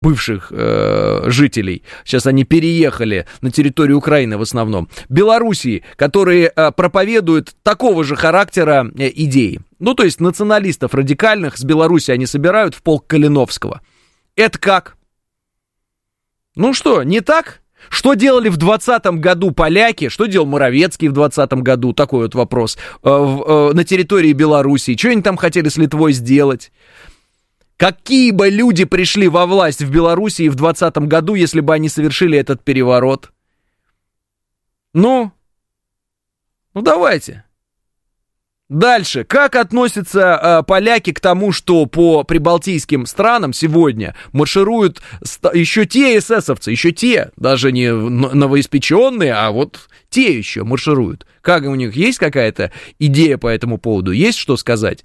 бывших жителей. Сейчас они переехали на территорию Украины в основном. Белоруссии, которые проповедуют такого же характера идеи. Ну, то есть националистов радикальных с Беларуси они собирают в полк Калиновского. Это как? Ну что, не так? Что делали в 2020 году поляки? Что делал Моровецкий в 2020 году? Такой вот вопрос. На территории Белоруссии. Что они там хотели с Литвой сделать? Какие бы люди пришли во власть в Белоруссии в 2020 году, если бы они совершили этот переворот? Ну давайте. Дальше. Как относятся поляки к тому, что по прибалтийским странам сегодня маршируют еще те эсэсовцы, еще те, даже не новоиспеченные, а вот те еще маршируют? Как у них есть какая-то идея по этому поводу? Есть что сказать?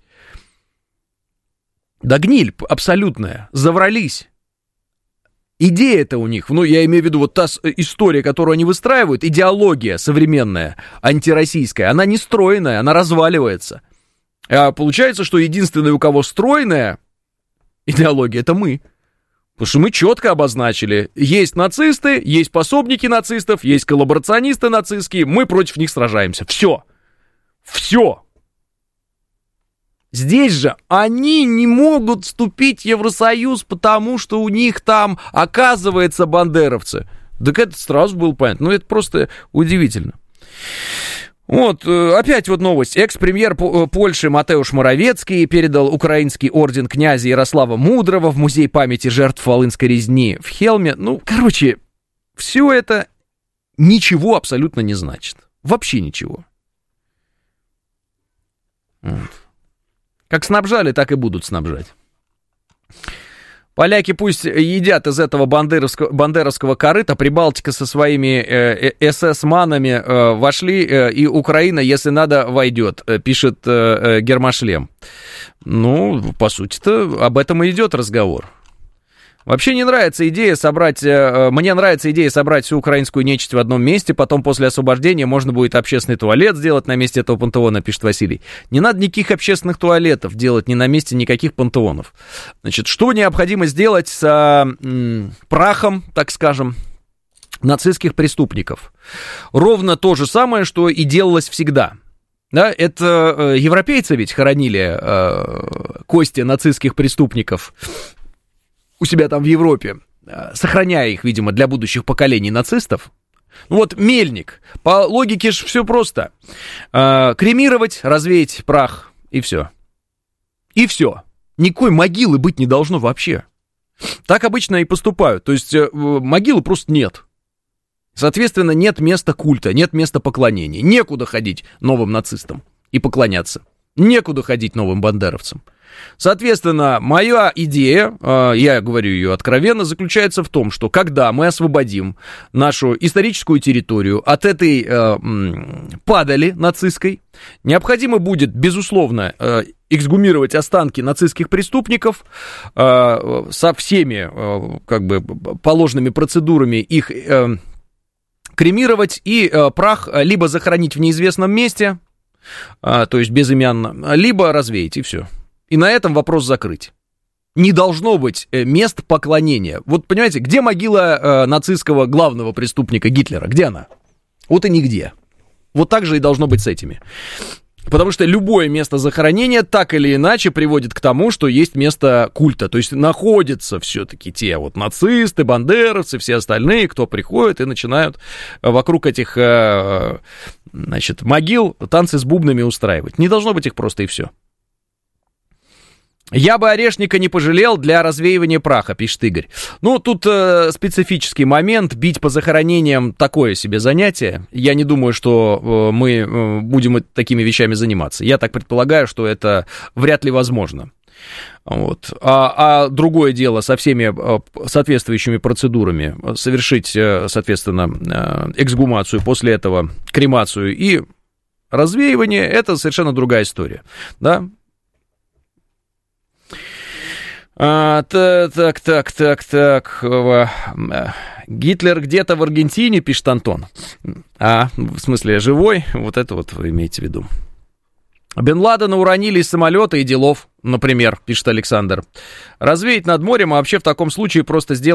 Да гниль абсолютная, заврались. Идея-то у них, ну, я имею в виду вот та история, которую они выстраивают, идеология современная, антироссийская, она не стройная, она разваливается. А получается, что единственное, у кого стройная идеология, это мы. Потому что мы четко обозначили, есть нацисты, есть пособники нацистов, есть коллаборационисты нацистские, мы против них сражаемся. Все. Все. Здесь же они не могут вступить в Евросоюз, потому что у них там, оказывается, бандеровцы. Так это сразу было понятно. Ну, это просто удивительно. Вот, опять вот новость. Экс-премьер Польши Матеуш Моровецкий передал украинский орден князя Ярослава Мудрого в музей памяти жертв Волынской резни в Хелме. Ну, короче, все это ничего абсолютно не значит. Вообще ничего. Вот. Как снабжали, так и будут снабжать. Поляки пусть едят из этого бандеровского корыта. Прибалтика со своими СС-манами вошли, и Украина, если надо, войдет, пишет Гермошлем. Ну, по сути-то, об этом и идет разговор. Вообще не нравится идея собрать, мне нравится идея собрать всю украинскую нечисть в одном месте, потом после освобождения можно будет общественный туалет сделать на месте этого пантеона, пишет Василий. Не надо никаких общественных туалетов делать, ни на месте никаких пантеонов. Значит, что необходимо сделать с прахом, так скажем, нацистских преступников? Ровно то же самое, что и делалось всегда. Да, это европейцы ведь хоронили кости нацистских преступников у себя там в Европе, сохраняя их, видимо, для будущих поколений нацистов. Ну вот Мельник, по логике же все просто. Кремировать, развеять прах, и все. И все. Никакой могилы быть не должно вообще. Так обычно и поступают. То есть могилы просто нет. Соответственно, нет места культа, нет места поклонения. Некуда ходить новым нацистам и поклоняться. Некуда ходить новым бандеровцам. Соответственно, моя идея, я говорю ее откровенно, заключается в том, что когда мы освободим нашу историческую территорию от этой падали нацистской, необходимо будет, безусловно, эксгумировать останки нацистских преступников со всеми как бы положенными процедурами, их кремировать и прах либо захоронить в неизвестном месте, то есть безымянно, либо развеять, и все. И на этом вопрос закрыть. Не должно быть мест поклонения. Вот понимаете, где могила нацистского главного преступника Гитлера? Где она? Вот и нигде. Вот так же и должно быть с этими. Потому что любое место захоронения так или иначе приводит к тому, что есть место культа. То есть находятся все-таки те вот нацисты, бандеровцы, все остальные, кто приходит и начинают вокруг этих, значит, могил танцы с бубнами устраивать. Не должно быть их просто, и все. Я бы орешника не пожалел для развеивания праха, пишет Игорь. Ну, тут специфический момент. Бить по захоронениям такое себе занятие. Я не думаю, что мы будем такими вещами заниматься. Я так предполагаю, что это вряд ли возможно. Вот. А другое дело со всеми соответствующими процедурами совершить, соответственно, эксгумацию, после этого кремацию и развеивание, это совершенно другая история, да? Так. Гитлер где-то в Аргентине, пишет Антон. В смысле, живой? Вот это вот вы имеете в виду. Бен Ладена уронили из самолета и делов, например, пишет Александр. Развеять над морем, а вообще в таком случае просто сделать